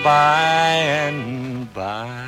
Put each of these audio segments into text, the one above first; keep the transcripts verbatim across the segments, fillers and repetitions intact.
by and by.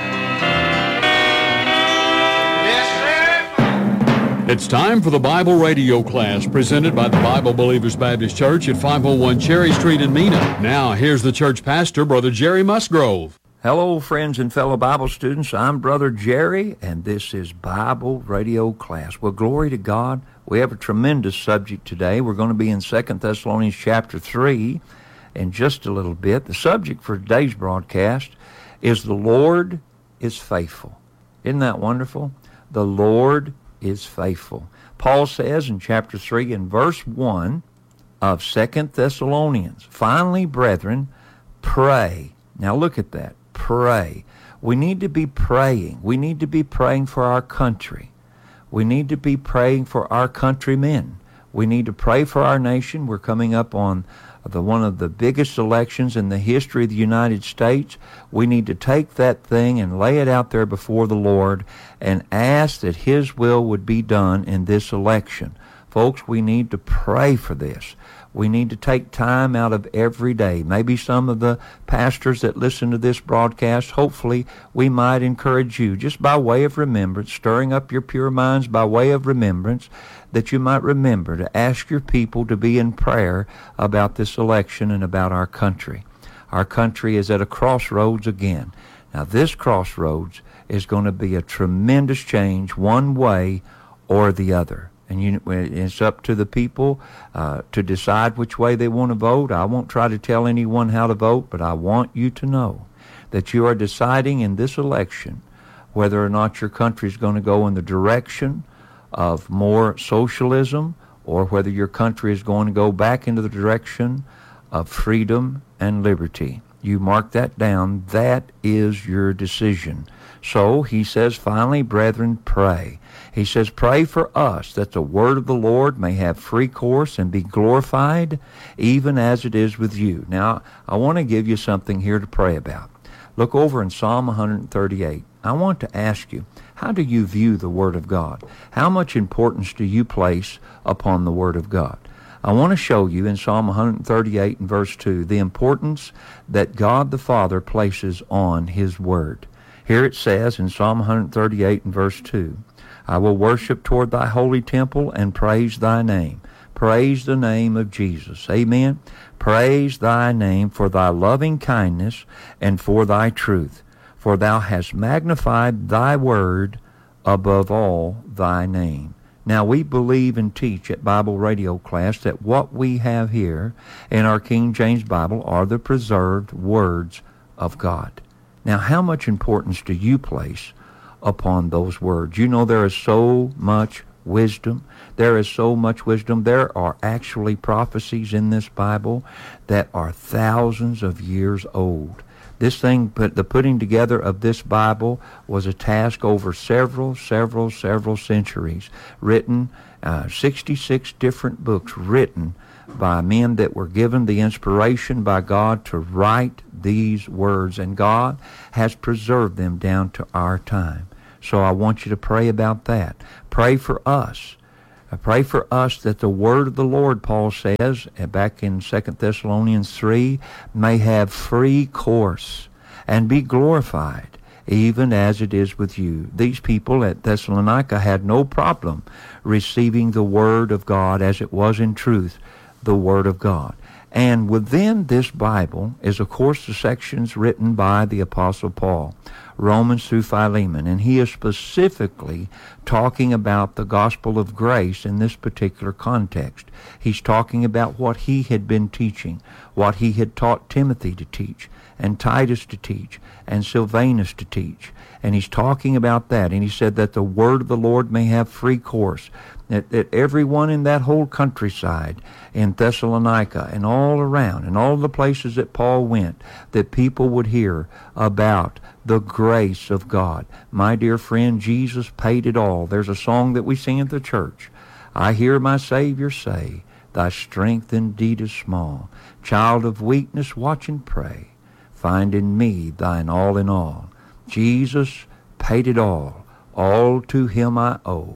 It's time for the Bible radio class presented by the Bible Believers Baptist Church at five oh one Cherry Street in Mena. Now, here's the church pastor, Brother Jerry Musgrove. Hello, friends and fellow Bible students. I'm Brother Jerry, and this is Bible radio class. Well, glory to God. We have a tremendous subject today. We're going to be in Second Thessalonians chapter three in just a little bit. The subject for today's broadcast is the Lord is faithful. Isn't that wonderful? The Lord is faithful. Paul says in chapter three and verse one of Second Thessalonians, finally, brethren, pray. Now look at that. Pray. We need to be praying. We need to be praying for our country. We need to be praying for our countrymen. We need to pray for our nation. We're coming up on the one of the biggest elections in the history of the United States. We need to take that thing and lay it out there before the Lord and ask that His will would be done in this election. Folks, we need to pray for this. We need to take time out of every day. Maybe some of the pastors that listen to this broadcast, hopefully we might encourage you, just by way of remembrance, stirring up your pure minds by way of remembrance, that you might remember to ask your people to be in prayer about this election and about our country. Our country is at a crossroads again. Now, this crossroads is going to be a tremendous change one way or the other. And you, it's up to the people uh, to decide which way they want to vote. I won't try to tell anyone how to vote, but I want you to know that you are deciding in this election whether or not your country is going to go in the direction of more socialism or whether your country is going to go back into the direction of freedom and liberty. You mark that down. That is your decision. So he says, finally, brethren, pray. He says, pray for us that the word of the Lord may have free course and be glorified, even as it is with you. Now, I want to give you something here to pray about. Look over in Psalm one thirty-eight. I want to ask you, how do you view the Word of God? How much importance do you place upon the Word of God? I want to show you in Psalm one thirty-eight and verse two the importance that God the Father places on His Word. Here it says in Psalm one thirty-eight and verse two, I will worship toward thy holy temple and praise thy name. Praise the name of Jesus. Amen. Praise thy name for thy loving kindness and for thy truth. For thou hast magnified thy word above all thy name. Now, we believe and teach at Bible Radio Class that what we have here in our King James Bible are the preserved words of God. Now, how much importance do you place upon those words? You know, there is so much wisdom. There is so much wisdom. There are actually prophecies in this Bible that are thousands of years old. This thing, the putting together of this Bible was a task over several, several, several centuries. Written, uh, sixty-six different books written by men that were given the inspiration by God to write these words. And God has preserved them down to our time. So I want you to pray about that. Pray for us. I pray for us that the word of the Lord, Paul says, back in Second Thessalonians three, may have free course and be glorified, even as it is with you. These people at Thessalonica had no problem receiving the word of God as it was in truth, the word of God. And within this Bible is, of course, the sections written by the Apostle Paul, Romans through Philemon, and he is specifically talking about the gospel of grace in this particular context. He's talking about what he had been teaching, what he had taught Timothy to teach, and Titus to teach, and Silvanus to teach. And he's talking about that, and he said that the word of the Lord may have free course, that, that everyone in that whole countryside, in Thessalonica and all around, and all the places that Paul went, that people would hear about the grace of God. My dear friend, Jesus paid it all. There's a song that we sing at the church. I hear my Savior say, thy strength indeed is small. Child of weakness, watch and pray. Find in me thine all in all. Jesus paid it all. All to him I owe.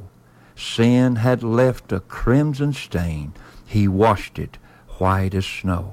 Sin had left a crimson stain. He washed it white as snow.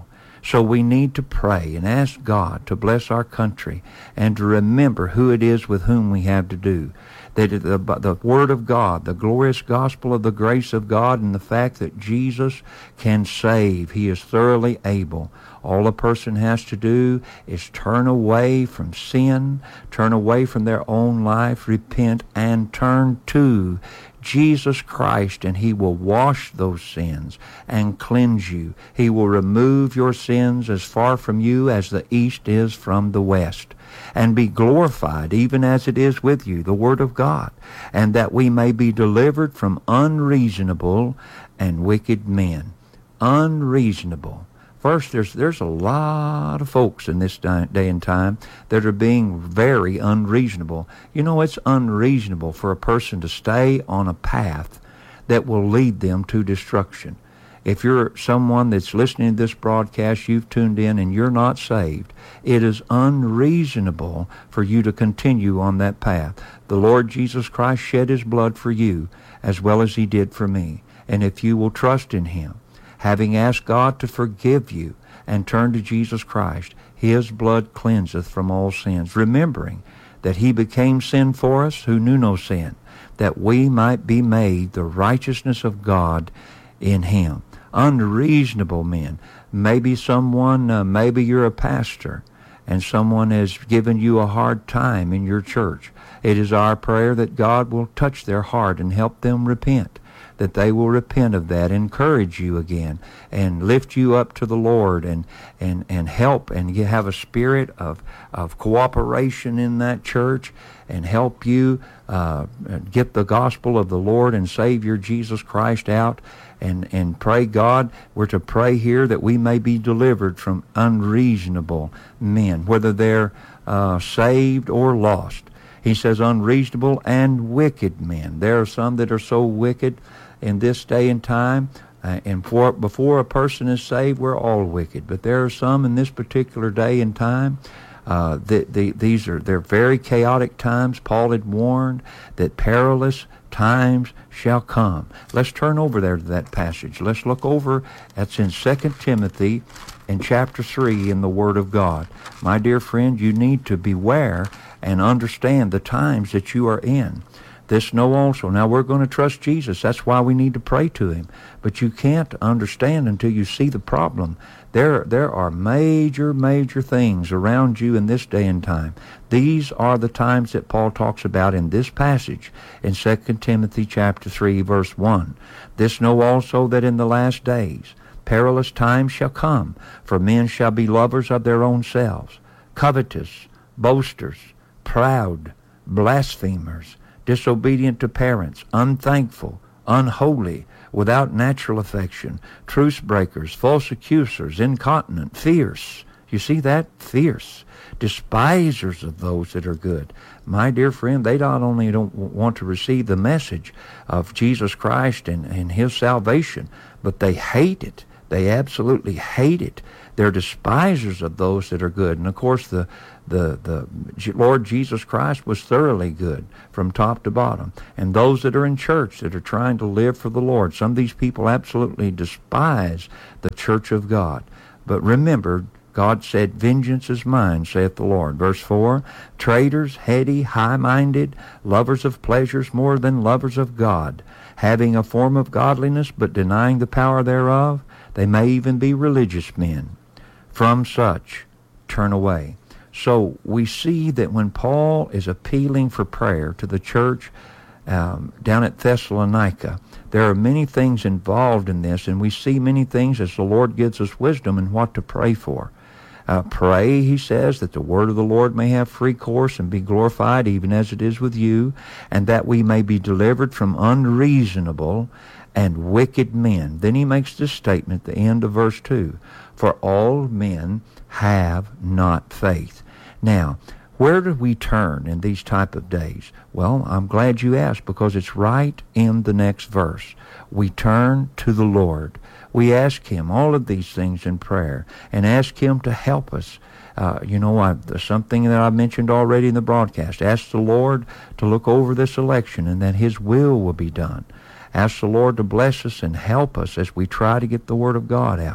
So we need to pray and ask God to bless our country and to remember who it is with whom we have to do. That the, the Word of God, the glorious gospel of the grace of God, and the fact that Jesus can save. He is thoroughly able. All a person has to do is turn away from sin, turn away from their own life, repent, and turn to Jesus Christ, and He will wash those sins and cleanse you. He will remove your sins as far from you as the east is from the west, and be glorified even as it is with you, the Word of God, and that we may be delivered from unreasonable and wicked men. Unreasonable. First, there's there's a lot of folks in this day and time that are being very unreasonable. You know, it's unreasonable for a person to stay on a path that will lead them to destruction. If you're someone that's listening to this broadcast, you've tuned in and you're not saved, it is unreasonable for you to continue on that path. The Lord Jesus Christ shed His blood for you as well as He did for me. And if you will trust in Him, having asked God to forgive you and turn to Jesus Christ, His blood cleanseth from all sins, remembering that He became sin for us who knew no sin, that we might be made the righteousness of God in Him. Unreasonable men. Maybe someone, uh, maybe you're a pastor, and someone has given you a hard time in your church. It is our prayer that God will touch their heart and help them repent, that they will repent of that, encourage you again, and lift you up to the Lord, and and, and help, and you have a spirit of, of cooperation in that church, and help you uh, get the gospel of the Lord and Savior Jesus Christ out, and, and pray God. We're to pray here that we may be delivered from unreasonable men, whether they're uh, saved or lost. He says unreasonable and wicked men. There are some that are so wicked in this day and time, uh, and for, before a person is saved, we're all wicked. But there are some in this particular day and time. Uh, the, the, these are they're very chaotic times. Paul had warned that perilous times shall come. Let's turn over there to that passage. Let's look over. That's in Second Timothy, in chapter three, in the Word of God. My dear friend, you need to beware and understand the times that you are in. This know also. Now, we're going to trust Jesus. That's why we need to pray to Him. But you can't understand until you see the problem. There, there are major, major things around you in this day and time. These are the times that Paul talks about in this passage in Second Timothy chapter three, verse one. This know also that in the last days perilous times shall come, for men shall be lovers of their own selves, covetous, boasters, proud, blasphemers, disobedient to parents, unthankful, unholy, without natural affection, truce breakers, false accusers, incontinent, fierce. You see that? Fierce. Despisers of those that are good. My dear friend, they not only don't want to receive the message of Jesus Christ and, and His salvation, but they hate it. They absolutely hate it. They're despisers of those that are good. And of course, the The, the Lord Jesus Christ was thoroughly good from top to bottom. And those that are in church that are trying to live for the Lord, some of these people absolutely despise the church of God. But remember, God said, vengeance is mine, saith the Lord. Verse four, traitors, heady, high-minded, lovers of pleasures more than lovers of God, having a form of godliness, but denying the power thereof, they may even be religious men. From such, turn away. So we see that when Paul is appealing for prayer to the church um, down at Thessalonica, there are many things involved in this, and we see many things as the Lord gives us wisdom in what to pray for. Uh, pray, he says, that the word of the Lord may have free course and be glorified even as it is with you, and that we may be delivered from unreasonable and wicked men. Then he makes this statement at the end of verse two, for all men have not faith. Now, where do we turn in these type of days? Well, I'm glad you asked, because it's right in the next verse. We turn to the Lord. We ask Him all of these things in prayer and ask Him to help us. Uh, you know, I, something that I mentioned already in the broadcast. Ask the Lord to look over this election and that His will will be done. Ask the Lord to bless us and help us as we try to get the Word of God out.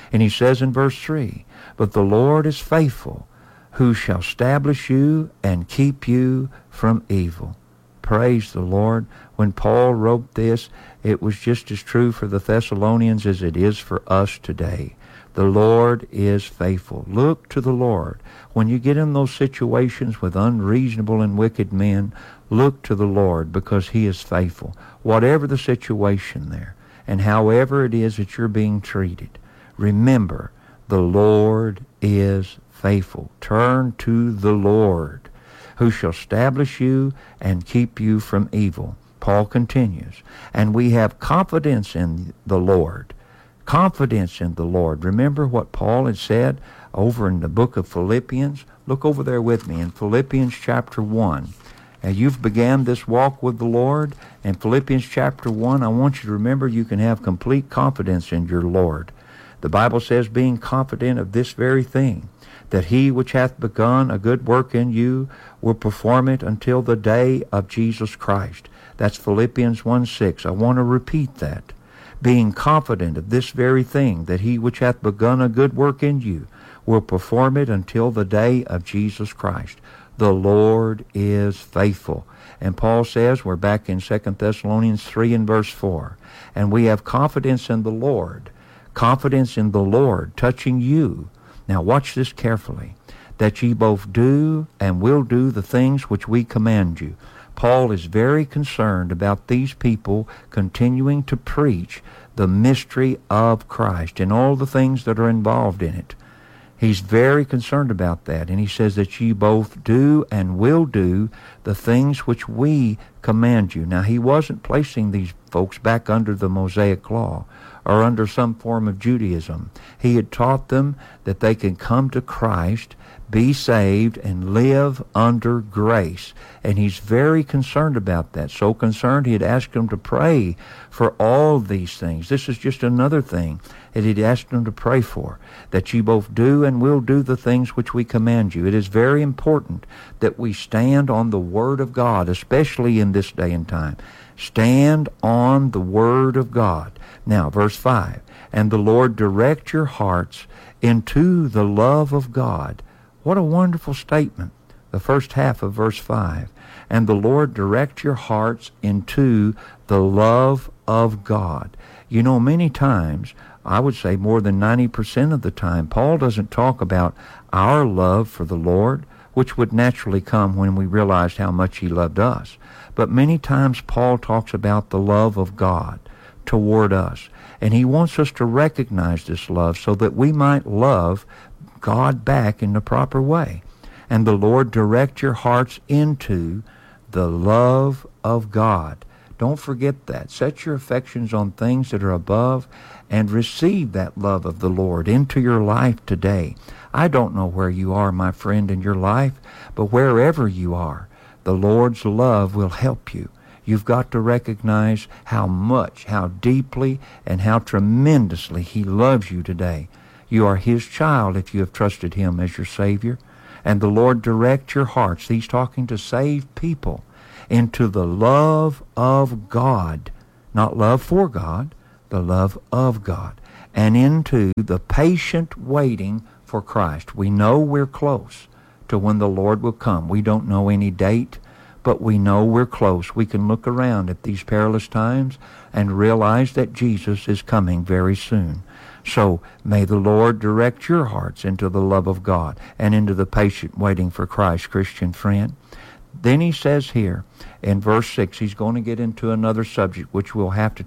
And he says in verse three, but the Lord is faithful, who shall establish you and keep you from evil. Praise the Lord. When Paul wrote this, it was just as true for the Thessalonians as it is for us today. The Lord is faithful. Look to the Lord. When you get in those situations with unreasonable and wicked men, look to the Lord, because he is faithful. Whatever the situation there, and however it is that you're being treated, remember, the Lord is faithful. Turn to the Lord, who shall establish you and keep you from evil. Paul continues, and we have confidence in the Lord. Confidence in the Lord. Remember what Paul had said over in the book of Philippians? Look over there with me in Philippians chapter one. And you've began this walk with the Lord. In Philippians chapter one, I want you to remember you can have complete confidence in your Lord. The Bible says, being confident of this very thing, that he which hath begun a good work in you will perform it until the day of Jesus Christ. That's Philippians one six. I want to repeat that. Being confident of this very thing, that he which hath begun a good work in you will perform it until the day of Jesus Christ. The Lord is faithful. And Paul says, we're back in Second Thessalonians three and verse four, and we have confidence in the Lord, confidence in the Lord touching you. Now watch this carefully, that ye both do and will do the things which we command you. Paul is very concerned about these people continuing to preach the mystery of Christ and all the things that are involved in it. He's very concerned about that, and he says that ye both do and will do the things which we command you. Now, he wasn't placing these folks back under the Mosaic law or under some form of Judaism. He had taught them that they can come to Christ, be saved, and live under grace. And he's very concerned about that. So concerned, he had asked them to pray for all these things. This is just another thing that he'd asked them to pray for, that ye both do and will do the things which we command you. It is very important that we stand on the Word of God, especially in this day and time. Stand on the Word of God. Now, verse five, and the Lord direct your hearts into the love of God. What a wonderful statement. The first half of verse five. And the Lord direct your hearts into the love of God. You know, many times, I would say more than ninety percent of the time, Paul doesn't talk about our love for the Lord, which would naturally come when we realized how much he loved us. But many times Paul talks about the love of God toward us. And he wants us to recognize this love so that we might love God back in the proper way. And the Lord direct your hearts into the love of God. Don't forget that. Set your affections on things that are above and receive that love of the Lord into your life today. I don't know where you are, my friend, in your life, but wherever you are, the Lord's love will help you. You've got to recognize how much, how deeply, and how tremendously he loves you today. You are his child if you have trusted him as your Savior. And the Lord direct your hearts. He's talking to saved people into the love of God. Not love for God, the love of God. And into the patient waiting for Christ. We know we're close to when the Lord will come. We don't know any date, but we know we're close. We can look around at these perilous times and realize that Jesus is coming very soon. So may the Lord direct your hearts into the love of God and into the patient waiting for Christ, Christian friend. Then he says here in verse six, he's going to get into another subject which we'll have to